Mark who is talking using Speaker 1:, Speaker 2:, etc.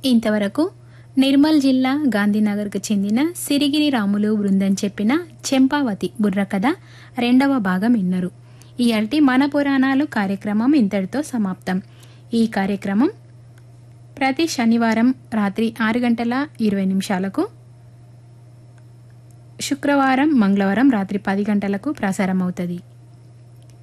Speaker 1: ఇంతవరకు నిర్మల్ జిల్లా గాంధీనగర్కు చెందిన సిరిగిరి రాములు బృందం చెప్పిన చెంపావతి బుర్రకథ రెండవ భాగం విన్నారు. ఇయాల్టి మన పురాణాలు కార్యక్రమం ఇంతటితో సమాప్తం. ఈ కార్యక్రమం ప్రతి శనివారం రాత్రి 6:20 శుక్రవారం మంగళవారం రాత్రి 10 గంటలకు ప్రసారం అవుతుంది.